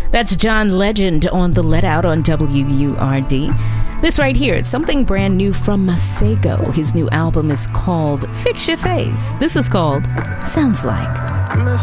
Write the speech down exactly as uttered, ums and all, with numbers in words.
That's John Legend on The Let Out on W U R D. This right here, it's something brand new from Masego. His new album is called Fix Your Face. This is called Sounds Like.